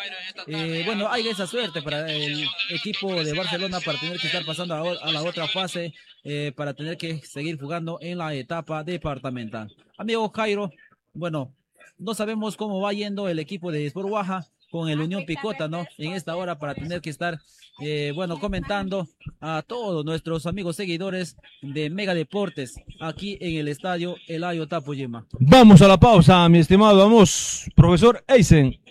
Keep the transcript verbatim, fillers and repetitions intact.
Eh, bueno, hay esa suerte para el equipo de Barcelona para tener que estar pasando a, a la otra fase, eh, para tener que seguir jugando en la etapa departamental. Amigo Jairo, bueno, no sabemos cómo va yendo el equipo de Sport Baja con el Unión Picota, ¿no? En esta hora para tener que estar, eh, bueno, comentando a todos nuestros amigos seguidores de Mega Deportes aquí en el estadio Elayo Tapujima. Vamos a la pausa, mi estimado, vamos, profesor Eisen.